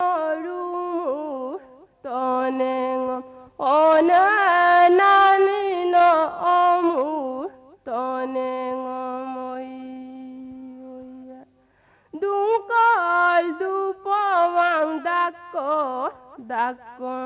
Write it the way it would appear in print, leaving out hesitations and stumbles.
rumur toneng ona nani no omur toneng moi dungkol du pawang dako